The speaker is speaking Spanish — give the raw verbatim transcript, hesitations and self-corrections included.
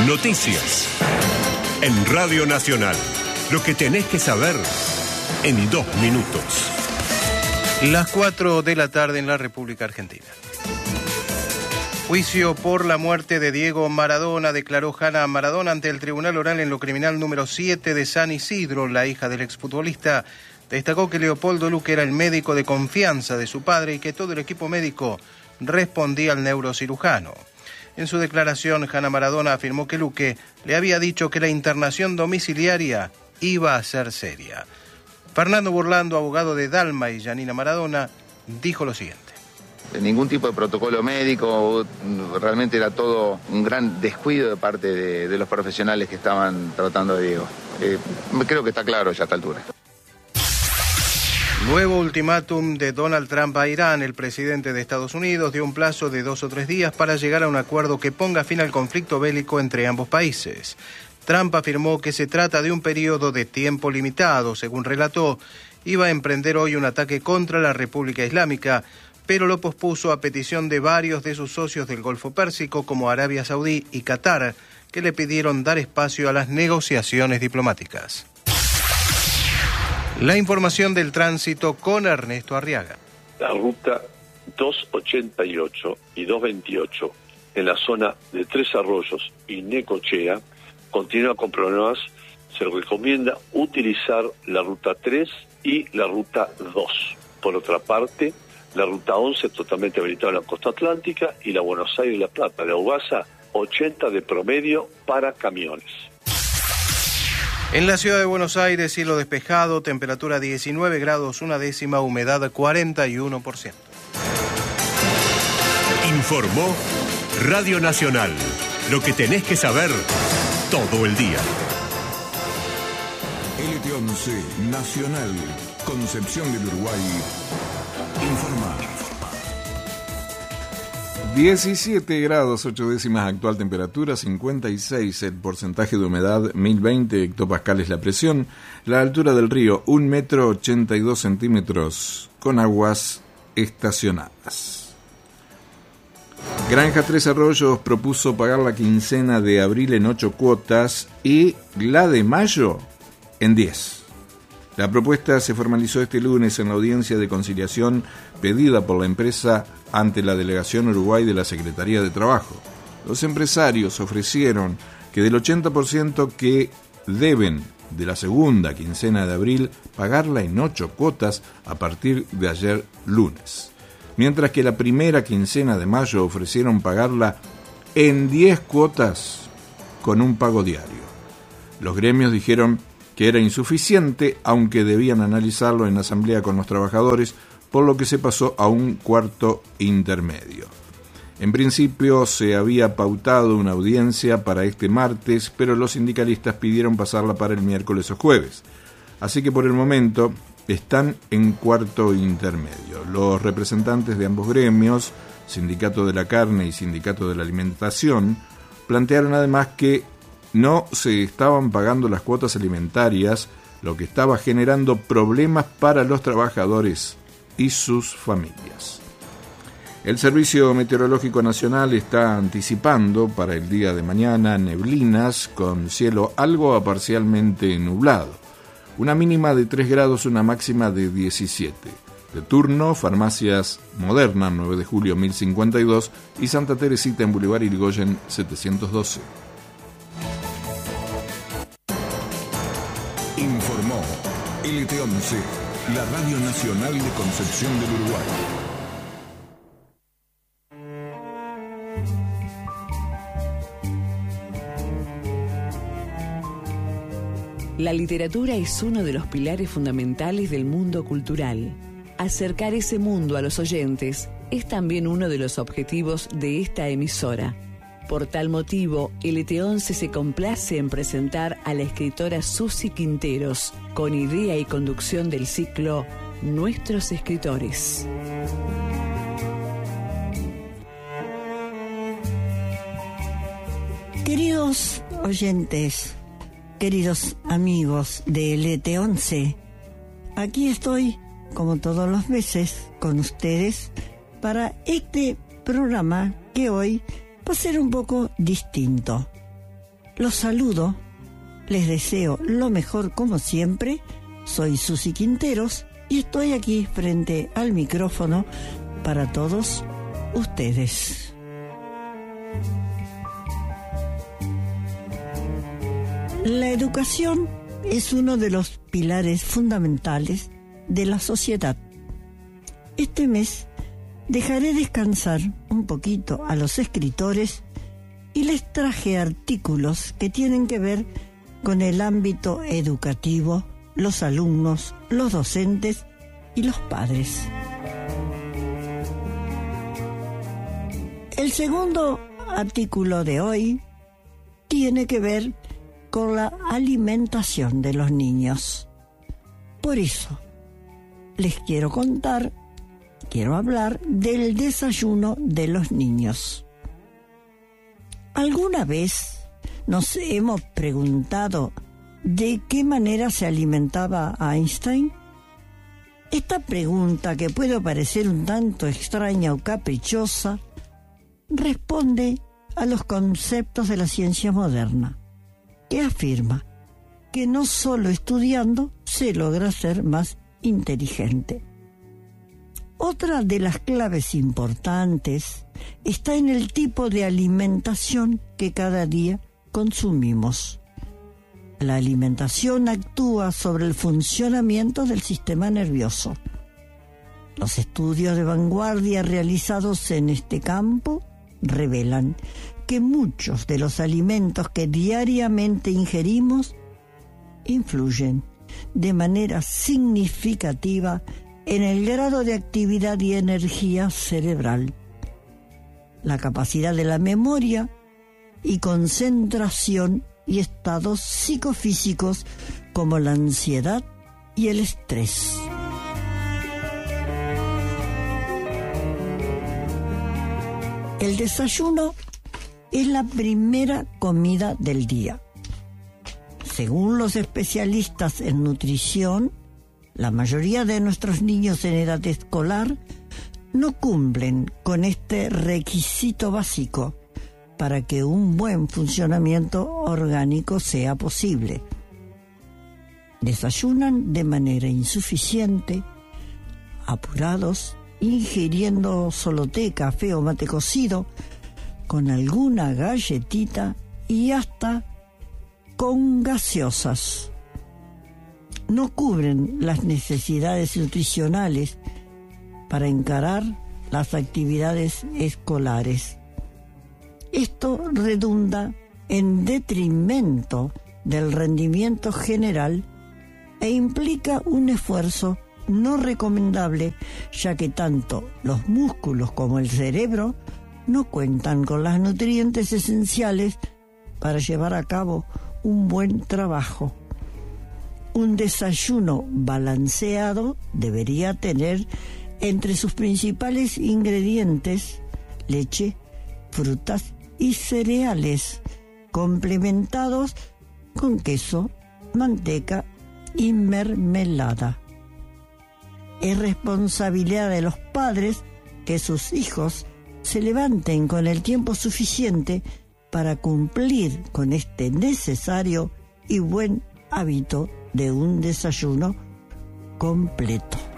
Noticias. En Radio Nacional. Lo que tenés que saber en dos minutos. Las cuatro de la tarde en la República Argentina. Juicio por la muerte de Diego Maradona, declaró Hanna Maradona ante el Tribunal Oral en lo Criminal número siete de San Isidro. La hija del exfutbolista destacó que Leopoldo Luque era el médico de confianza de su padre y que todo el equipo médico respondía al neurocirujano. En su declaración, Hanna Maradona afirmó que Luque le había dicho que la internación domiciliaria iba a ser seria. Fernando Burlando, abogado de Dalma y Janina Maradona, dijo lo siguiente. Ningún tipo de protocolo médico, realmente era todo un gran descuido de parte de, de los profesionales que estaban tratando de Diego. Eh, creo que está claro ya a esta altura. Nuevo ultimátum de Donald Trump a Irán. El presidente de Estados Unidos dio un plazo de dos o tres días para llegar a un acuerdo que ponga fin al conflicto bélico entre ambos países. Trump afirmó que se trata de un periodo de tiempo limitado. Según relató, iba a emprender hoy un ataque contra la República Islámica, pero lo pospuso a petición de varios de sus socios del Golfo Pérsico, como Arabia Saudí y Qatar, que le pidieron dar espacio a las negociaciones diplomáticas. La información del tránsito con Ernesto Arriaga. La ruta doscientos ochenta y ocho y doscientos veintiocho en la zona de Tres Arroyos y Necochea continúa con problemas. Se recomienda utilizar la ruta tres y la ruta dos. Por otra parte, la ruta once totalmente habilitada en la costa atlántica y la Buenos Aires-La Plata, la Ugasa, ochenta de promedio para camiones. En la ciudad de Buenos Aires, cielo despejado, temperatura diecinueve grados, una décima, humedad cuarenta y uno por ciento. Informó Radio Nacional. Lo que tenés que saber todo el día. L T once Nacional, Concepción del Uruguay, informa. diecisiete grados, ocho décimas actual temperatura, cincuenta y seis el porcentaje de humedad, mil veinte hectopascales la presión, la altura del río un metro ochenta y dos centímetros con aguas estacionadas. Granja Tres Arroyos propuso pagar la quincena de abril en ocho cuotas y la de mayo en diez. La propuesta se formalizó este lunes en la audiencia de conciliación pedida por la empresa ante la Delegación Uruguay de la Secretaría de Trabajo. Los empresarios ofrecieron que del ochenta por ciento que deben de la segunda quincena de abril, pagarla en ocho cuotas a partir de ayer lunes. Mientras que la primera quincena de mayo ofrecieron pagarla en diez cuotas con un pago diario. Los gremios dijeron que era insuficiente, aunque debían analizarlo en asamblea con los trabajadores, por lo que se pasó a un cuarto intermedio. En principio se había pautado una audiencia para este martes, pero los sindicalistas pidieron pasarla para el miércoles o jueves. Así que por el momento están en cuarto intermedio. Los representantes de ambos gremios, Sindicato de la Carne y Sindicato de la Alimentación, plantearon además que no se estaban pagando las cuotas alimentarias, lo que estaba generando problemas para los trabajadores y sus familias. El Servicio Meteorológico Nacional está anticipando para el día de mañana neblinas con cielo algo a parcialmente nublado. Una mínima de tres grados, una máxima de diecisiete. De turno, Farmacias Moderna, nueve de julio mil cincuenta y dos y Santa Teresita en Boulevard Irigoyen setecientos doce. Informó L T once, la Radio Nacional de Concepción del Uruguay. La literatura es uno de los pilares fundamentales del mundo cultural. Acercar ese mundo a los oyentes es también uno de los objetivos de esta emisora. Por tal motivo, L T once se complace en presentar a la escritora Susi Quinteros, con idea y conducción del ciclo Nuestros Escritores. Queridos oyentes, queridos amigos de L T once, aquí estoy, como todos los meses, con ustedes para este programa que hoy va a ser un poco distinto. Los saludo, les deseo lo mejor como siempre. Soy Susi Quinteros y estoy aquí frente al micrófono para todos ustedes. La educación es uno de los pilares fundamentales de la sociedad. Este mes dejaré descansar un poquito a los escritores y les traje artículos que tienen que ver con el ámbito educativo, los alumnos, los docentes y los padres. El segundo artículo de hoy tiene que ver con la alimentación de los niños. Por eso, les quiero contar, quiero hablar del desayuno de los niños. ¿Alguna vez nos hemos preguntado de qué manera se alimentaba Einstein? Esta pregunta, que puede parecer un tanto extraña o caprichosa, responde a los conceptos de la ciencia moderna, que afirma que no solo estudiando se logra ser más inteligente. Otra de las claves importantes está en el tipo de alimentación que cada día consumimos. La alimentación actúa sobre el funcionamiento del sistema nervioso. Los estudios de vanguardia realizados en este campo revelan que muchos de los alimentos que diariamente ingerimos influyen de manera significativa en el grado de actividad y energía cerebral, la capacidad de la memoria y concentración y estados psicofísicos como la ansiedad y el estrés. El desayuno es la primera comida del día. Según los especialistas en nutrición, la mayoría de nuestros niños en edad escolar no cumplen con este requisito básico para que un buen funcionamiento orgánico sea posible. Desayunan de manera insuficiente, apurados, ingiriendo solo té, café o mate cocido, con alguna galletita y hasta con gaseosas. No cubren las necesidades nutricionales para encarar las actividades escolares. Esto redunda en detrimento del rendimiento general e implica un esfuerzo no recomendable, ya que tanto los músculos como el cerebro no cuentan con los nutrientes esenciales para llevar a cabo un buen trabajo. Un desayuno balanceado debería tener entre sus principales ingredientes leche, frutas y cereales, complementados con queso, manteca y mermelada. Es responsabilidad de los padres que sus hijos se levanten con el tiempo suficiente para cumplir con este necesario y buen hábito de un desayuno completo.